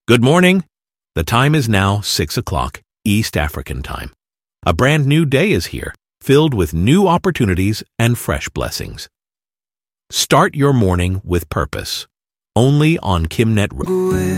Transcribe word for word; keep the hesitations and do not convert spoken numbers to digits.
Good morning. The time is now six o'clock East African time. A brand new day is here, filled with new opportunities and fresh blessings. Start your morning with purpose. Only on Kimnet.